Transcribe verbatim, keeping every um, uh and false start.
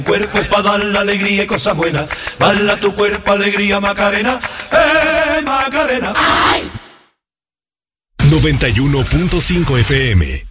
Cuerpo es para dar la alegría y cosas buenas. Bala tu cuerpo, alegría, Macarena. ¡Eh, Macarena! noventa y uno punto cinco F M